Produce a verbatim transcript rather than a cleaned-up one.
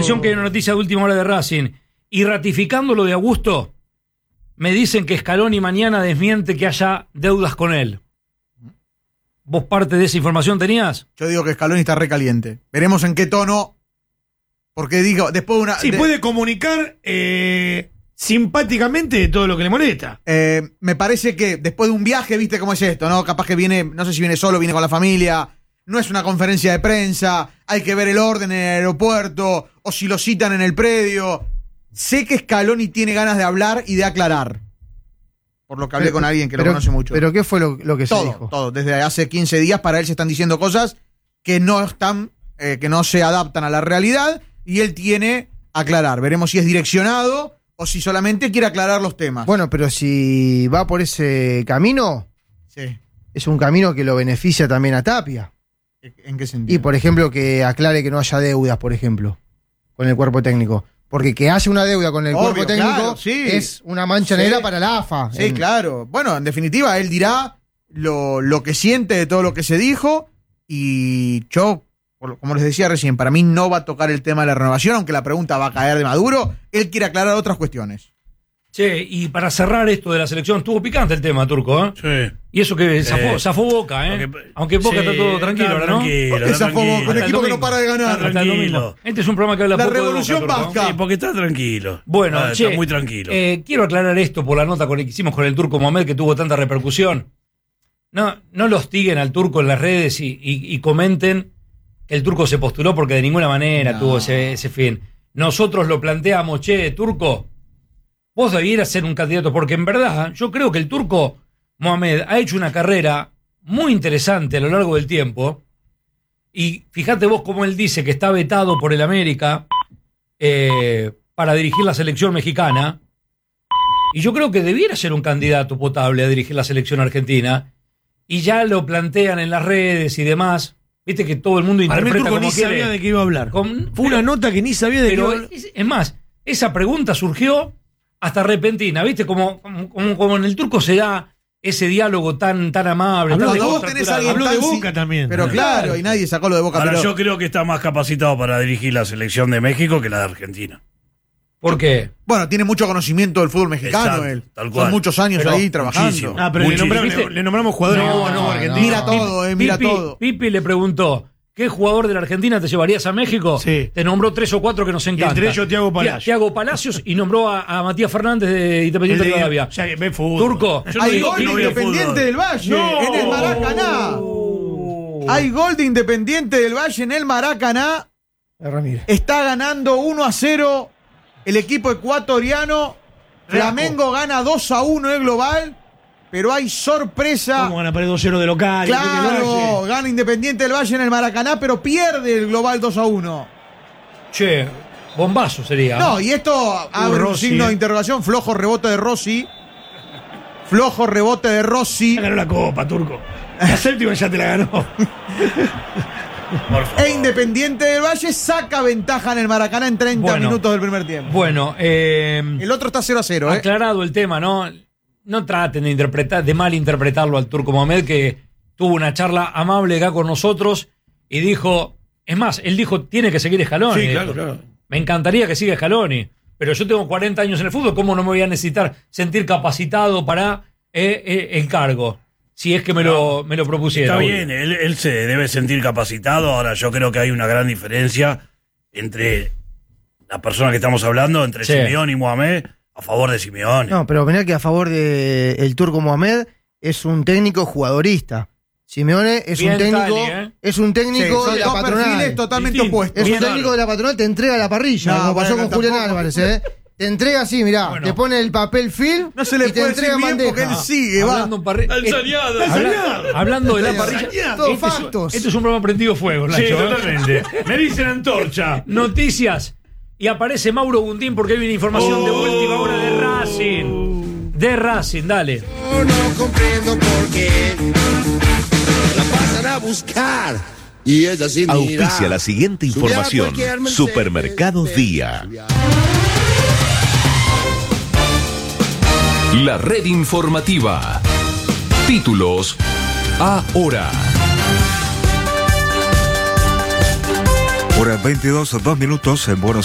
Atención que hay una noticia de última hora de Racing. Y ratificando lo de Augusto, me dicen que Scaloni mañana desmiente que haya deudas con él. ¿Vos parte de esa información tenías? Yo digo que Scaloni está recaliente. Veremos en qué tono. Porque digo, después de una... Sí, de, puede comunicar eh, simpáticamente todo lo que le molesta. Eh, me parece que después de un viaje, viste cómo es esto, ¿no? Capaz que viene, no sé si viene solo, viene con la familia. No es una conferencia de prensa. Hay que ver el orden en el aeropuerto. O si lo citan en el predio. Sé que Scaloni tiene ganas de hablar y de aclarar. Por lo que hablé pero, con alguien que pero, lo conoce mucho. ¿Pero qué fue lo, lo que todo, se dijo? Todo, desde hace quince días para él se están diciendo cosas que no están, eh, que no se adaptan a la realidad y él tiene aclarar. Veremos si es direccionado o si solamente quiere aclarar los temas. Bueno, pero si va por ese camino, sí. Es un camino que lo beneficia también a Tapia. ¿En qué sentido? Y, por ejemplo, que aclare que no haya deudas, por ejemplo, con el cuerpo técnico. Porque que haya una deuda con el Obvio, cuerpo técnico claro, sí. es una mancha Sí. negra para la A F A. Sí, En- claro. Bueno, en definitiva, él dirá lo, lo que siente de todo lo que se dijo y yo, como les decía recién, para mí no va a tocar el tema de la renovación, aunque la pregunta va a caer de Maduro. Él quiere aclarar otras cuestiones. Che, y para cerrar esto de la selección, estuvo picante el tema, Turco, ¿eh? Sí. Y eso que zafó, Eh, zafó Boca, ¿eh? Aunque, Aunque Boca sí, está todo tranquilo, está ahora, ¿no? tranquilo, ¿Por qué está zafó Boca? tranquilo. Un Hasta el equipo que no domingo. para de ganar. Está Hasta el tranquilo. domingo. Este es un programa que habla La poco de Boca, revolución Turco, ¿no? vasca. Sí, porque está tranquilo. Bueno, está, che, está muy tranquilo. Eh, quiero aclarar esto por la nota con, que hicimos con el Turco Mohamed, que tuvo tanta repercusión. No, no lo hostiguen al Turco en las redes y, y, y comenten que el Turco se postuló porque de ninguna manera No. tuvo ese, ese fin. Nosotros lo planteamos, che, Turco, vos debieras ser un candidato, porque en verdad yo creo que el Turco Mohamed ha hecho una carrera muy interesante a lo largo del tiempo. Y fíjate vos cómo él dice que está vetado por el América eh, para dirigir la selección mexicana. Y yo creo que debiera ser un candidato potable a dirigir la selección argentina. Y ya lo plantean en las redes y demás. Viste que todo el mundo Para mí el interpreta Turco como ni quiere. sabía de qué iba a hablar. Con- Fue una pero- nota que ni sabía de qué iba a Pero hablar. es, es más, esa pregunta surgió hasta repentina, ¿viste? Como, como, como- como en el Turco se da ese diálogo tan, tan amable. Habló tan de Cuando vos Boca, tenés a descontracturado. alguien Habló de tan Boca si- también. Pero claro, y nadie sacó lo de Boca. Ahora, pero yo creo que está más capacitado para dirigir la selección de México que la de Argentina. ¿Por qué? Bueno, tiene mucho conocimiento del fútbol mexicano Exacto, él. tal cual. Son muchos años Pero ahí trabajando. muchísimo. Ah, pero le Muchísimo. nombramos, ¿Viste? le nombramos jugadores No, del fútbol no, argentino. Mira todo, eh, mira Pipi, todo. Pipi le preguntó, ¿qué jugador de la Argentina te llevarías a México? Sí. Te nombró tres o cuatro que nos encantan. entre ellos Thiago Palacios. Thiago Palacios y nombró a, a Matías Fernández de Independiente El de- Rivadavia. o sea, que ve fútbol. Turco. Yo no Hay digo gol que de no veo Independiente fútbol. del Valle No. en el Maracaná. Hay gol de Independiente del Valle en el Maracaná. Ramírez. Está ganando uno a cero el equipo ecuatoriano. Flamengo gana dos a uno el global, pero hay sorpresa. ¿Cómo van a perder dos cero de local? Claro, gana Independiente del Valle en el Maracaná, pero pierde el global dos a uno. Che, bombazo sería. No, y esto abre un Rossi, signo eh. de interrogación. Flojo rebote de Rossi. Flojo rebote de Rossi. Ya ganó la copa, Turco. La séptima ya te la ganó. Por favor. E Independiente del Valle saca ventaja en el Maracaná en treinta Bueno. minutos del primer tiempo. Bueno, eh, El otro está cero a cero, ¿eh? aclarado el tema, ¿no? No traten de interpretar, de malinterpretarlo al Turco Mohamed, que tuvo una charla amable acá con nosotros y dijo, es más, él dijo, tiene que seguir Scaloni. Sí, claro, Dijo, claro. Me encantaría que siga Scaloni, pero yo tengo cuarenta años en el fútbol, ¿cómo no me voy a necesitar sentir capacitado para eh, eh, el cargo? Si es que me lo, me lo propusiera. Está bien, él, él se debe sentir capacitado. Ahora, yo creo que hay una gran diferencia entre la persona que estamos hablando, entre Sí. Simeone y Mohamed, a favor de Simeone. No, pero mirá que a favor de el Turco Mohamed es un técnico jugadorista. Simeone es Bien un técnico, Tali, ¿eh? es un Sí, técnico son de la dos perfiles patronal. totalmente Distinto. opuestos. Es un Bien, técnico claro. de la patronal, te entrega la parrilla, No, como pasó bueno, con Julián tampoco. Álvarez, ¿eh? Te entrega así, mirá, Bueno. te pone el papel film No se le y te puede decir entrega bien porque bandeja. él sigue, va. Hablando, un parri- eh, Ensañado, habla- ensañado. hablando de la Ensañado. parrilla. Todos este, es, factos. este es un programa prendido fuego, Nacho. Sí, ¿eh? totalmente. Me dicen antorcha. Noticias. Y aparece Mauro Gundín porque hay una información de última hora de Racing. De Racing, dale. Yo no comprendo por qué la pasan a buscar y ella sin mirar. Auspicia la siguiente Subía información. cualquier Mercedes, Supermercados Benz, Día. subía- La red informativa. Títulos ahora. Hora veintidós, dos minutos en Buenos